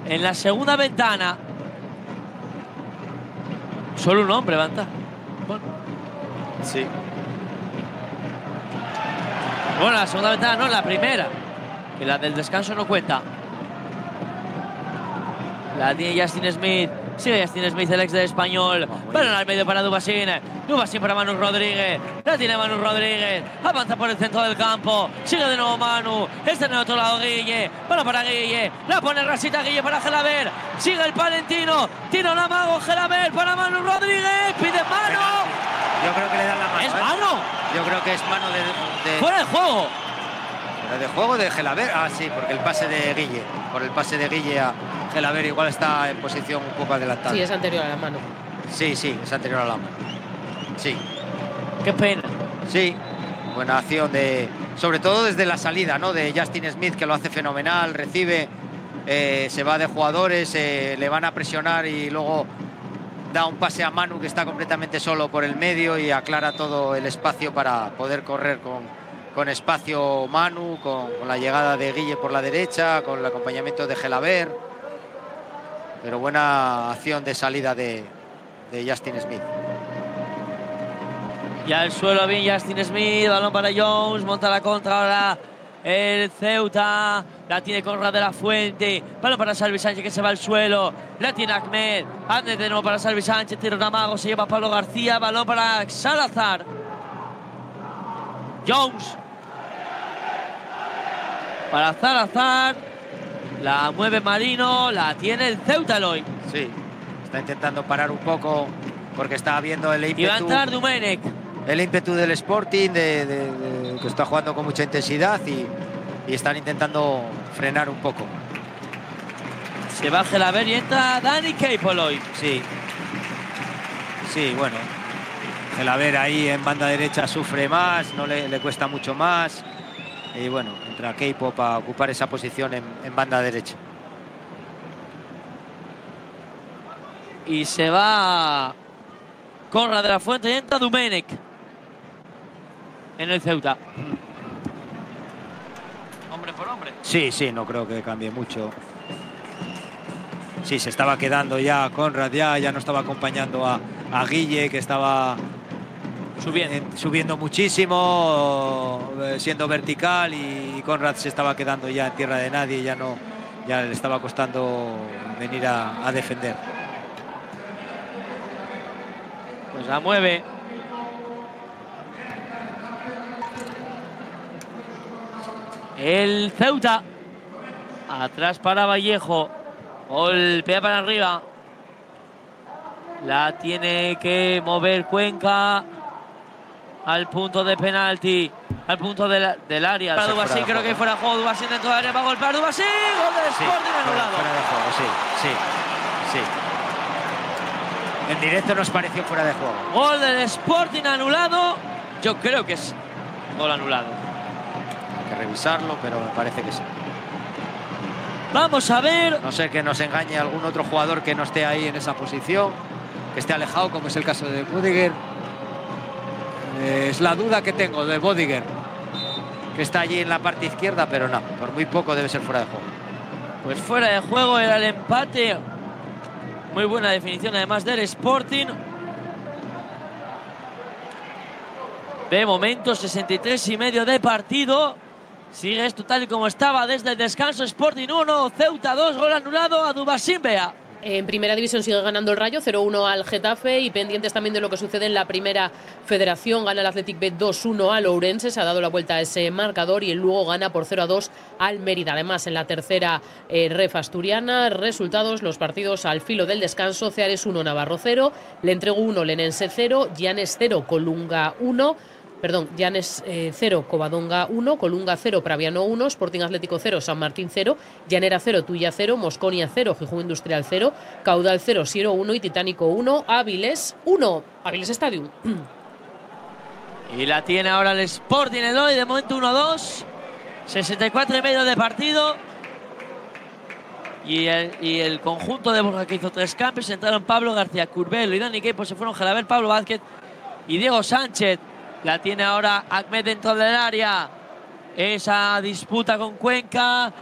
en la segunda ventana. Solo un hombre va a entrar. Bueno. Sí. Bueno, la segunda ventana no, la primera. Que la del descanso no cuenta. La tiene Justin Smith. Sigue Justin Smith, el ex del Español. Balón al medio para Dubasín. Dubasín para Manu Rodríguez. La tiene Manu Rodríguez. Avanza por el centro del campo. Sigue de nuevo Manu. Está en el otro lado Guille. Balón para Guille. La pone rasita Guille para Gelaber. Sigue el palentino. Tira un amago Gelaber para Manu Rodríguez. Pide mano. Yo creo que le dan la mano. ¿Es mano? Yo creo que es mano de... Fuera de juego. ¿De juego de Gelaber? Ah, sí, porque el pase de Guille. Por el pase de Guille a Gelaber igual está en posición un poco adelantada. Sí, es anterior a la mano. Sí, es anterior a la mano. Sí. Qué pena. Sí, buena acción de... Sobre todo desde la salida, ¿no? De Justin Smith, que lo hace fenomenal, recibe, se va de jugadores, le van a presionar y luego da un pase a Manu, que está completamente solo por el medio y aclara todo el espacio para poder correr con espacio Manu, con la llegada de Guille por la derecha, con el acompañamiento de Gelaber. Pero buena acción de salida de Justin Smith. Ya al suelo bien Justin Smith, balón para Jones, monta la contra ahora el Ceuta, la tiene Conrad de la Fuente, balón para Salvi Sánchez que se va al suelo, la tiene Ahmed de nuevo para Salvi Sánchez, tira un amago, se lleva Pablo García, balón para Salazar. Jones para Salazar, la mueve Marino, la tiene el Ceuta hoy. Sí, está intentando parar un poco porque está viendo el ímpetu. Y va a entrar Domenech. El ímpetu del Sporting, que está jugando con mucha intensidad y están intentando frenar un poco. Se va Gelaber y entra Dani Capoloy. Sí, bueno. Gelaber ahí en banda derecha sufre más, no le cuesta mucho más. Y bueno, entra Keipo para ocupar esa posición en banda derecha. Y se va Conrad de la Fuente y entra Domenech en el Ceuta. Hombre por hombre. Sí, no creo que cambie mucho. Sí, se estaba quedando ya Conrad, ya no estaba acompañando a Guille, que estaba subiendo muchísimo, siendo vertical, y Conrad se estaba quedando ya en tierra de nadie, ya le estaba costando venir a defender. Pues la mueve. El Ceuta. Atrás para Vallejo. Golpea para arriba. La tiene que mover Cuenca al punto de penalti. Al punto del área. Para Dubasín, creo que fuera de juego. Dubasín dentro del área va a golpear. Dubasín. Gol del Sporting anulado. Fuera de juego, sí. En directo nos pareció fuera de juego. Gol del Sporting anulado. Yo creo que es gol anulado. Hay que revisarlo, pero me parece que sí. Vamos a ver. No sé que nos engañe algún otro jugador que no esté ahí en esa posición, que esté alejado, como es el caso de Bodiger. Es la duda que tengo de Bodiger, que está allí en la parte izquierda, pero no, por muy poco debe ser fuera de juego. Pues fuera de juego era el empate. Muy buena definición además del Sporting. De momento 63,5 de partido. Sigue esto tal y como estaba desde el descanso. Sporting 1, Ceuta 2, gol anulado a Dubasín Bea. En primera división sigue ganando el Rayo 0-1 al Getafe, y pendientes también de lo que sucede en la primera federación. Gana el Athletic B 2-1 al Ourense, se ha dado la vuelta a ese marcador, y el Lugo gana por 0-2 al Mérida. Además, en la tercera ref asturiana, resultados, los partidos al filo del descanso: Ceares 1, Navarro 0, Le Entrego 1, Lenense 0, Llanes 0, Colunga 1, Llanes 0, Covadonga 1, Colunga 0, Praviano 1, Sporting Atlético 0, San Martín 0, Llanera 0, Tuya 0, Mosconia 0, Gijón Industrial 0, Caudal 0, Siero 1 y Titánico 1, Áviles 1, Áviles Stadium. Y la tiene ahora el Sporting el hoy, de momento 1-2, 64,5 de partido. Y el conjunto de Borja, que hizo 3 cambios, entraron Pablo García, Curbelo y Dani Queipo, se fueron Gelaber, Pablo Vázquez y Diego Sánchez. La tiene ahora Ahmed dentro del área. Esa disputa con Cuenca.